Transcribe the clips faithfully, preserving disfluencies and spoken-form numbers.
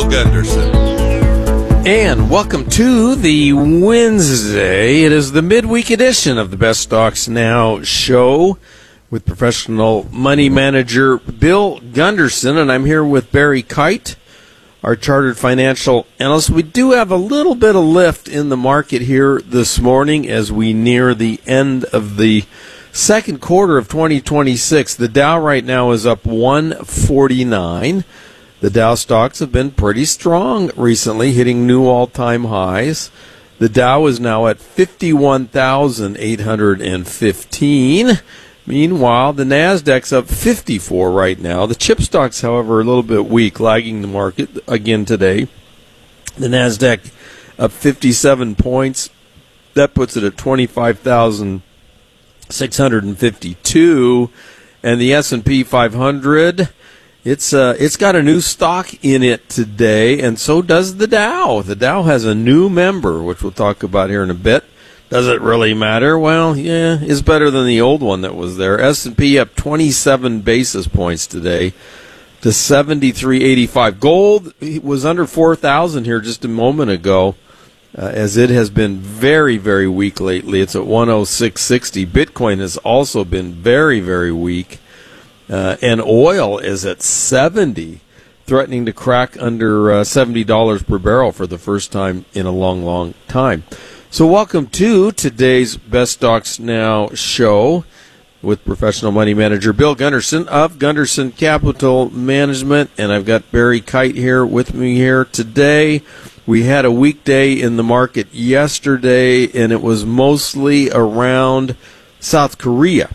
Bill Gunderson. And welcome to the Wednesday. It is the midweek edition of the Best Stocks Now show with professional money manager Bill Gunderson. And I'm here with Barry Kite, our chartered financial analyst. We do have a little bit of lift in the market here this morning as we near the end of the second quarter of twenty twenty-six. The Dow right now is up one forty-nine. The Dow stocks have been pretty strong recently, hitting new all-time highs. The Dow is now at fifty-one thousand eight hundred fifteen. Meanwhile, the Nasdaq's up fifty-four right now. The chip stocks, however, are a little bit weak, lagging the market again today. The Nasdaq up fifty-seven points. That puts it at twenty-five thousand six hundred fifty-two. And the S and P five hundred, it's uh, it's got a new stock in it today, and so does the Dow. The Dow has a new member, which we'll talk about here in a bit. Does it really matter? Well, yeah, it's better than the old one that was there. S and P up twenty-seven basis points today to seventy-three eighty-five. Gold was under four thousand here just a moment ago, uh, as it has been very, very weak lately. It's at one oh six sixty. Bitcoin has also been very, very weak. Uh, and oil is at seventy, threatening to crack under uh, seventy dollars per barrel for the first time in a long, long time. So welcome to today's Best Stocks Now show with professional money manager Bill Gunderson of Gunderson Capital Management. And I've got Barry Kite here with me here today. We had a weekday in the market yesterday, and it was mostly around South Korea.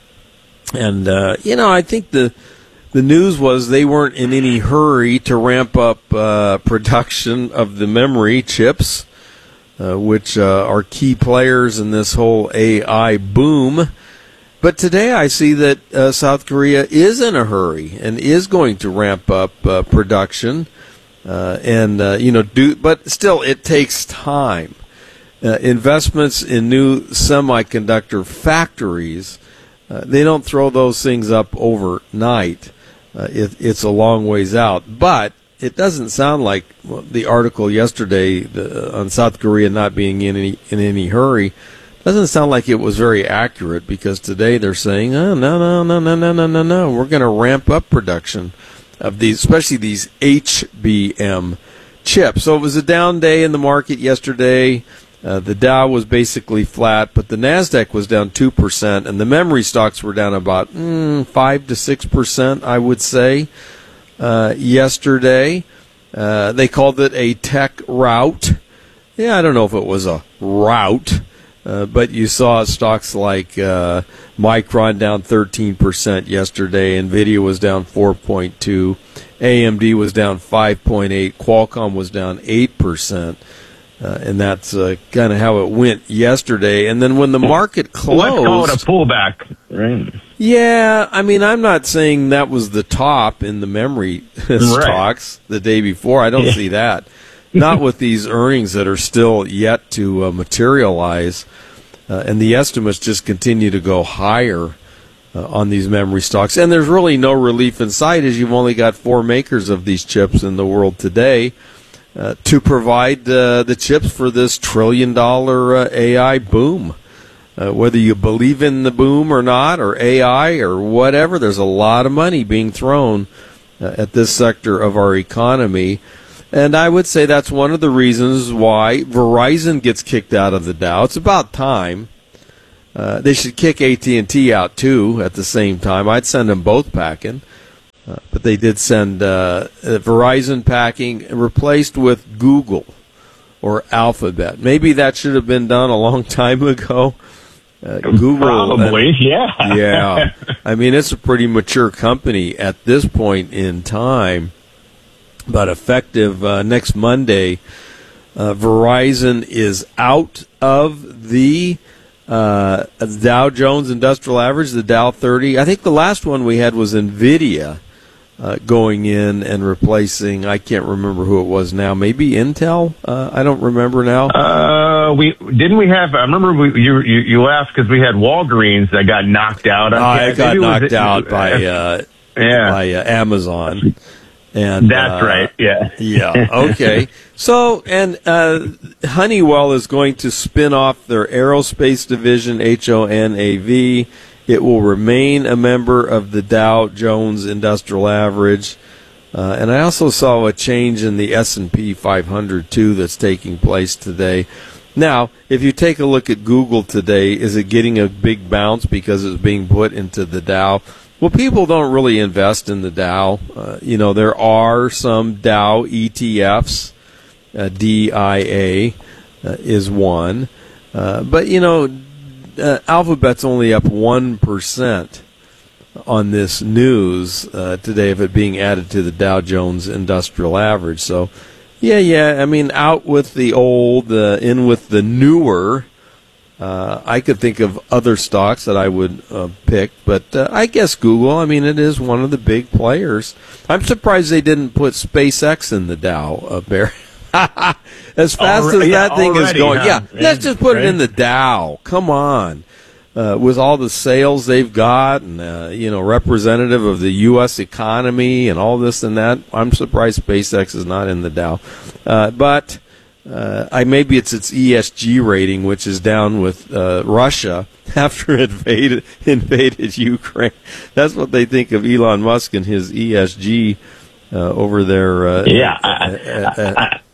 And, uh, you know, I think the the news was they weren't in any hurry to ramp up uh, production of the memory chips, Uh, which uh, are key players in this whole A I boom. But today I see that uh, South Korea is in a hurry and is going to ramp up uh, production. Uh, and, uh, you know, do, but still it takes time. Uh, investments in new semiconductor factories, uh, they don't throw those things up overnight. Uh, it, it's a long ways out. But it doesn't sound like well, the article yesterday the, on South Korea not being in any in any hurry doesn't sound like it was very accurate, because today they're saying, oh, no, no, no, no, no, no, no, no. We're going to ramp up production of these, especially these H B M chips. So it was a down day in the market yesterday. Uh, the Dow was basically flat, but the Nasdaq was down two percent, and the memory stocks were down about mm, five to six percent, I would say. Uh, yesterday, uh, they called it a tech rout. Yeah, I don't know if it was a rout, uh, but you saw stocks like uh, Micron down thirteen percent yesterday. NVIDIA was down four point two. A M D was down five point eight. Qualcomm was down eight percent. Uh, and that's uh, kind of how it went yesterday. And then when the market closed... Let's call it a pullback, right? Yeah, I mean, I'm not saying that was the top in the memory stocks right. the day before. I don't yeah. see that. Not with these earnings that are still yet to uh, materialize. Uh, and the estimates just continue to go higher uh, on these memory stocks. And there's really no relief in sight, as you've only got four makers of these chips in the world today uh, to provide uh, the chips for this trillion-dollar uh, A I boom. Uh, whether you believe in the boom or not, or A I or whatever, there's a lot of money being thrown uh, at this sector of our economy. And I would say that's one of the reasons why Verizon gets kicked out of the Dow. It's about time. Uh, they should kick A T and T out, too, at the same time. I'd send them both packing. Uh, but they did send uh, Verizon packing, replaced with Google or Alphabet. Maybe that should have been done a long time ago. Uh, Google, Probably, and, yeah. yeah. I mean, it's a pretty mature company at this point in time. But effective uh, next Monday, uh, Verizon is out of the uh, Dow Jones Industrial Average, the Dow thirty. I think the last one we had was NVIDIA uh, going in and replacing, I can't remember who it was now, maybe Intel? Uh, I don't remember now. Uh, we didn't we have, I remember we, you, you, you laughed because we had Walgreens that got knocked out. Uh, it got knocked it, out by, uh, yeah. by uh, Amazon. And That's uh, right. Yeah. Yeah. Okay. So, and uh, Honeywell is going to spin off their aerospace division, H O N A V. It will remain a member of the Dow Jones Industrial Average. Uh, and I also saw a change in the S and P five hundred, too, that's taking place today. Now, if you take a look at Google today, is it getting a big bounce because it's being put into the Dow? Well, people don't really invest in the Dow. Uh, you know, there are some Dow E T Fs. Uh, D I A uh, is one. Uh, but, you know, uh, Alphabet's only up one percent on this news uh, today of it being added to the Dow Jones Industrial Average. So, yeah, yeah, I mean, out with the old, uh, in with the newer. Uh, I could think of other stocks that I would uh, pick, but uh, I guess Google, I mean, it is one of the big players. I'm surprised they didn't put SpaceX in the Dow, uh, Barry. As fast Alre- as yeah, that thing already, is going. huh? Yeah, Yeah, let's just put right? it in the Dow. Come on. Uh, with all the sales they've got and, uh, you know, representative of the U S economy and all this and that, I'm surprised SpaceX is not in the Dow. Uh, but... Uh, I maybe it's its E S G rating, which is down with uh, Russia after it invaded, invaded Ukraine. That's what they think of Elon Musk and his E S G uh, over there. Uh, Yeah. uh, I, uh, uh, I,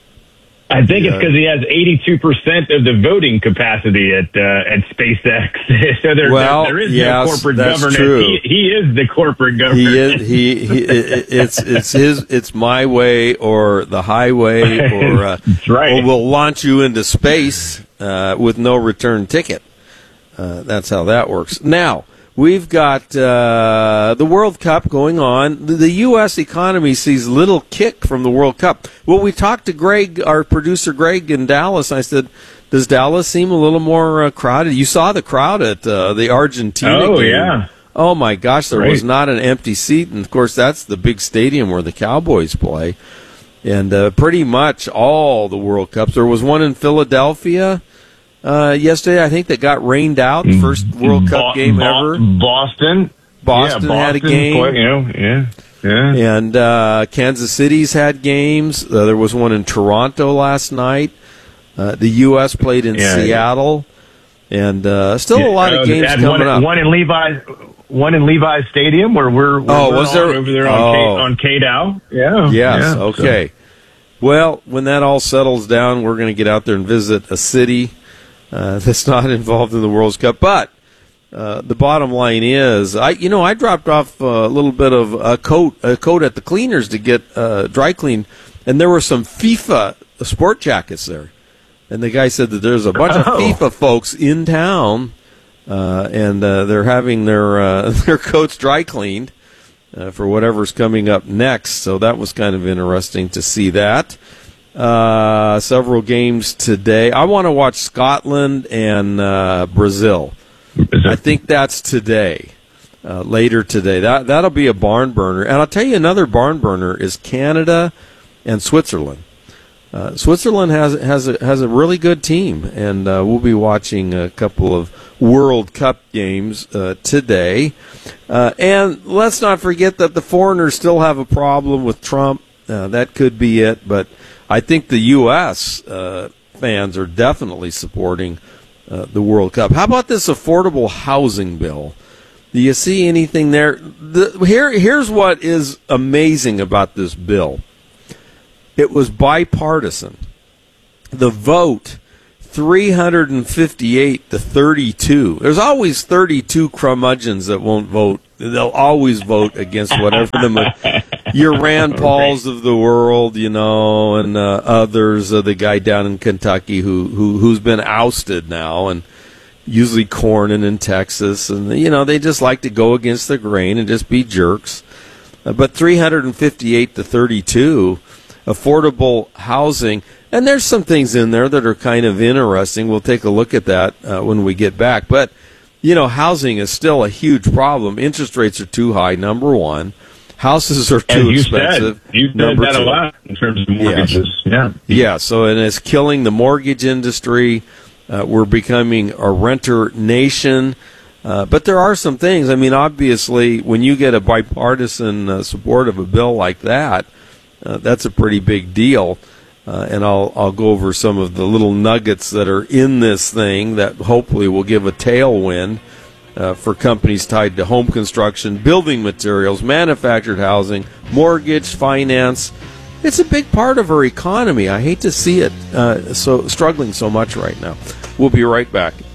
I think it's because he has eighty-two percent of the voting capacity at uh, at SpaceX. So there, Well, there, there is yes, no corporate that's governance. true. He, he is the corporate government. he is he, he it, it's it's his it's my way or the highway or uh, That's right. or we'll launch you into space uh, with no return ticket. Uh, that's how that works. Now, we've got uh, the World Cup going on. The, the U S economy sees little kick from the World Cup. Well, we talked to Greg, our producer Greg in Dallas. I said, does Dallas seem a little more uh, crowded? You saw the crowd at uh, the Argentina Oh, game. yeah. Oh, my gosh, there Great. was not an empty seat. And, of course, that's the big stadium where the Cowboys play. And uh, pretty much all the World Cups. There was one in Philadelphia uh, yesterday, I think, that got rained out. First World Cup Bo- game Bo- ever. Boston. Boston, yeah, had a Boston game. play- you know, yeah. Yeah. And uh, Kansas City's had games. Uh, there was one in Toronto last night. Uh, the U S played in Yeah, Seattle. And uh, still a lot Uh, of games and coming one, up. One in Levi's, one in Levi's Stadium where we're, where Oh, we're was on there? over there Oh. on K, on K-Dow. Yeah. Yes, yeah, okay. Well, when that all settles down, we're going to get out there and visit a city uh, that's not involved in the World Cup. But uh, the bottom line is, I you know, I dropped off a little bit of a coat a coat at the cleaners to get uh, dry cleaned, and there were some FIFA sport jackets there. And the guy said that there's a bunch Oh. of FIFA folks in town, uh, and uh, they're having their uh, their coats dry cleaned. Uh, for whatever's coming up next. So that was kind of interesting to see that. Uh, several games today. I want to watch Scotland and uh, Brazil. I think that's today, uh, later today. That, that'll be a barn burner. And I'll tell you another barn burner is Canada and Switzerland. Uh, Switzerland has has a, has a really good team, and uh, we'll be watching a couple of World Cup games uh, today. Uh, and let's not forget that the foreigners still have a problem with Trump. Uh, that could be it, but I think the U S uh, fans are definitely supporting uh, the World Cup. How about this affordable housing bill? Do you see anything there? The, here, here's what is amazing about this bill. It was bipartisan. The vote, three hundred fifty-eight to thirty-two. There's always thirty-two curmudgeons that won't vote. They'll always vote against whatever the your Rand Pauls of the world, you know, and uh, others. Uh, the guy down in Kentucky who who who's been ousted now, and usually Cornyn in Texas, and you know they just like to go against the grain and just be jerks. Uh, but three hundred fifty-eight to thirty-two. Affordable housing, and there's some things in there that are kind of interesting. We'll take a look at that uh, when we get back. But, you know, housing is still a huge problem. Interest rates are too high, number one. Houses are too As you expensive. said, you said number that two. a lot in terms of mortgages. Yeah. Yeah, so and it's killing the mortgage industry. Uh, we're becoming a renter nation. Uh, but there are some things. I mean, obviously, when you get a bipartisan uh, support of a bill like that, uh, that's a pretty big deal. Uh, and I'll I'll go over some of the little nuggets that are in this thing that hopefully will give a tailwind uh, for companies tied to home construction, building materials, manufactured housing, mortgage, finance. It's a big part of our economy. I hate to see it uh, so struggling so much right now. We'll be right back.